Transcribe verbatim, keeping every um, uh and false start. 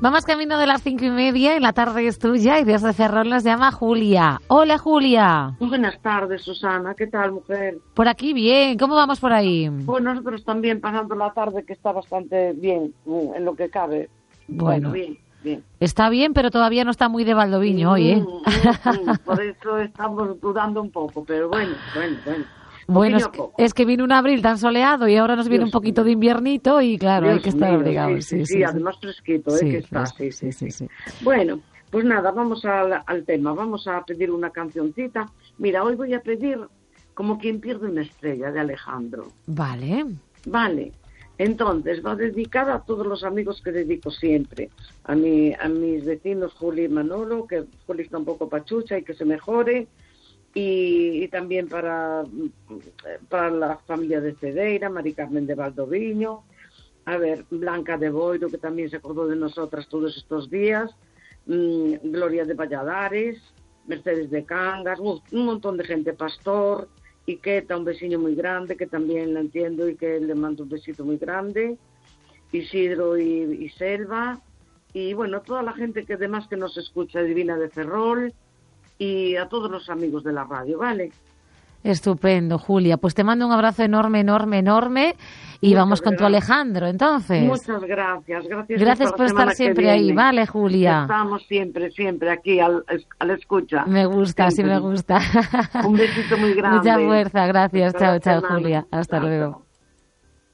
Vamos camino de las cinco y media y la tarde es tuya y desde Ferrol nos llama Julia. Hola, Julia. Buenas tardes, Susana. ¿Qué tal, mujer? Por aquí bien. ¿Cómo vamos por ahí? Pues nosotros también pasando la tarde, que está bastante bien, en lo que cabe. Bueno, bueno bien, bien. Está bien, pero todavía no está muy de Valdoviño mm, hoy, ¿eh? Mm, mm, por eso estamos dudando un poco, pero bueno, bueno, bueno. Bueno, es que, es que vino un abril tan soleado y ahora nos viene Dios un poquito mío. de inviernito y claro, Dios hay que estar mío, abrigados. Sí, sí, sí, sí, sí, además fresquito, ¿eh? sí, que está, fresco, sí, sí, sí, sí, sí. Bueno, pues nada, vamos al, al tema, vamos a pedir una cancioncita. Mira, hoy voy a pedir Como quien pierde una estrella, de Alejandro. Vale. Vale, entonces va dedicada a todos los amigos que dedico siempre. A, mi, a mis vecinos Juli y Manolo, que Juli está un poco pachucha y que se mejore. Y, y también para, para la familia de Cedeira, Mari Carmen de Valdoviño, a ver, Blanca de Boiro, que también se acordó de nosotras todos estos días, mmm, Gloria de Valladares, Mercedes de Cangas, uh, un montón de gente, Pastor, Iqueta, un vecino muy grande, que también la entiendo y que le mando un besito muy grande, Isidro y, y Selva, y bueno, toda la gente que además que nos escucha, Divina de Ferrol, y a todos los amigos de la radio, ¿vale? Estupendo, Julia. Pues te mando un abrazo enorme, enorme, enorme y Muchas vamos con gracias. tu Alejandro, entonces. Muchas gracias. Gracias, gracias por estar siempre ahí, ¿vale, Julia? Estamos siempre, siempre aquí al, al escucha. Me gusta, siempre. Sí me gusta. Un besito muy grande. Mucha fuerza, gracias. Hasta chao, chao, Julia. Hasta chao, luego. Chao.